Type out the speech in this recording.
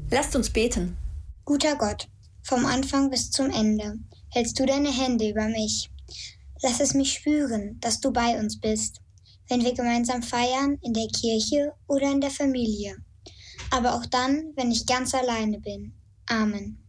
Lasst uns beten. Guter Gott, vom Anfang bis zum Ende hältst du deine Hände über mich. Lass es mich spüren, dass du bei uns bist, wenn wir gemeinsam feiern, in der Kirche oder in der Familie. Aber auch dann, wenn ich ganz alleine bin. Amen.